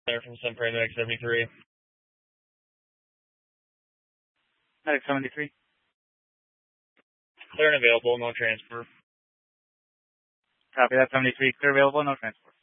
There from Sunprime Medic 73. Medic 73. Clear and available, no transfer. Copy that, 73. Clear available, no transfer.